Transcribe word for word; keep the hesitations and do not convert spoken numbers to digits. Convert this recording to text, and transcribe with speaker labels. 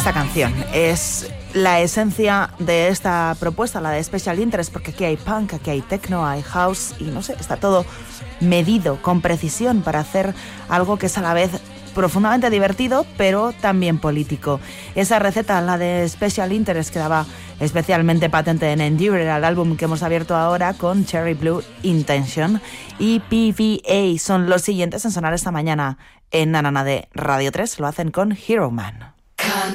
Speaker 1: esta canción. Es la esencia de esta propuesta, la de Special Interest, porque aquí hay punk, aquí hay techno, hay house y no sé, está todo medido con precisión para hacer algo que es a la vez profundamente divertido, pero también político. Esa receta, la de Special Interest, quedaba especialmente patente en Endure, el álbum que hemos abierto ahora con Cherry Blue Intention, y P V A son los siguientes en sonar esta mañana en Nanana de Radio tres. Lo hacen con Hero Man.